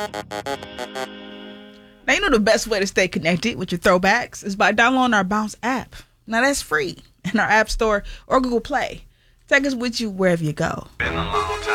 Now, you know the best way to stay connected with your throwbacks is by downloading our Bounce app. Now, that's free in our App Store or Google Play. Take us with you wherever you go.